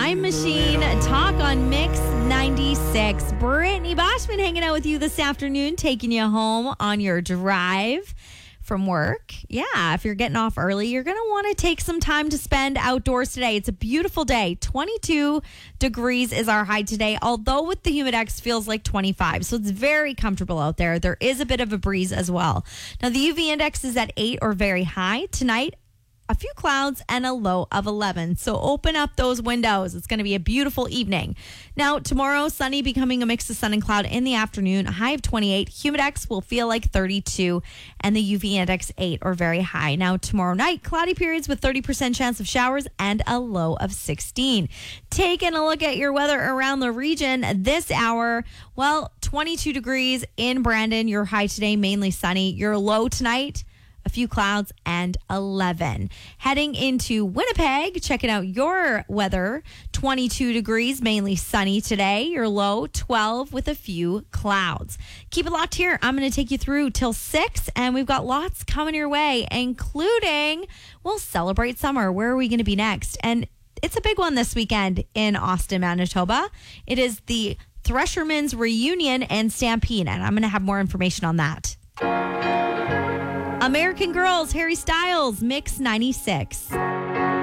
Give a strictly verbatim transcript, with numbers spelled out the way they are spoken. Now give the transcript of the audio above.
Time Machine talk on Mix ninety-six. Brittany Boschman hanging out with you this afternoon, taking you home on your drive from work. Yeah, if you're getting off early, you're going to want to take some time to spend outdoors today. It's a beautiful day. twenty-two degrees is our high today, although with the Humidex feels like twenty-five. So it's very comfortable out there. There is a bit of a breeze as well. Now, the U V index is at eight or very high. Tonight, a few clouds and a low of eleven. So open up those windows. It's going to be a beautiful evening. Now, tomorrow, sunny becoming a mix of sun and cloud in the afternoon. A high of twenty-eight. Humidex will feel like thirty-two and the U V index eight or very high. Now, tomorrow night, cloudy periods with thirty percent chance of showers and a low of sixteen. Taking a look at your weather around the region this hour. Well, twenty-two degrees in Brandon. Your high today, mainly sunny. Your low tonight, a few clouds and eleven. Heading into Winnipeg, checking out your weather. twenty-two degrees, mainly sunny today. Your low, twelve with a few clouds. Keep it locked here. I'm going to take you through till six, and we've got lots coming your way, including we'll celebrate summer. Where are we going to be next? And it's a big one this weekend in Austin, Manitoba. It is the Threshermen's Reunion and Stampede, and I'm going to have more information on that. American Girls, Harry Styles, Mix ninety-six.